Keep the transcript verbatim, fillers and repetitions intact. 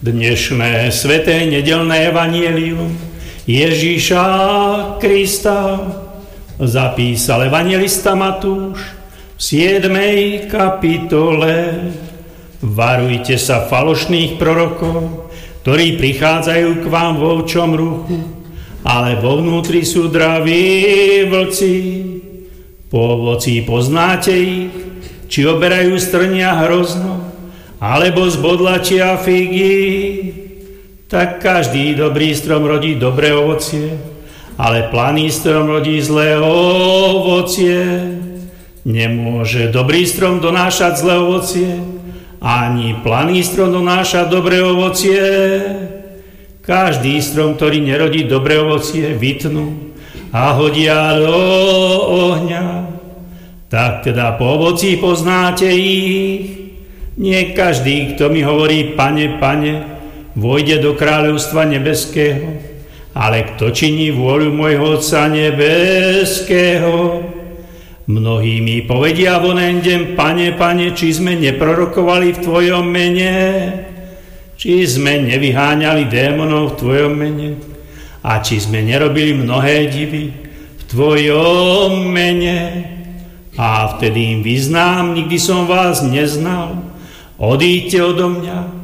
Dnešné sväté nedeľné evanjelium Ježíša Krista zapísal evanjelista Matúš v siedmej kapitole. Varujte sa falošných prorokov, ktorí prichádzajú k vám vo ovčom ruchu, ale vo vnútri sú draví vlci. Po ovocí poznáte ich, či oberajú strnia hrozno, alebo z bodlačia figy. Tak každý dobrý strom rodí dobré ovocie, ale planý strom rodí zlé ovocie. Nemôže dobrý strom donášať zlé ovocie, ani planý strom donášať dobré ovocie. Každý strom, ktorý nerodí dobré ovocie, vytnú a hodia do ohňa. Tak teda po ovocí poznáte ich. Nie každý, kto mi hovorí Pane, Pane, vojde do kráľovstva nebeského, ale kto činí vôľu môjho Otca nebeského. Mnohí mi povedia v onen deň, Pane, Pane, či sme neprorokovali v Tvojom mene, či sme nevyháňali démonov v Tvojom mene a či sme nerobili mnohé divy v Tvojom mene. A vtedy im vyznám, nikdy som vás neznal. Odíďte odo mňa,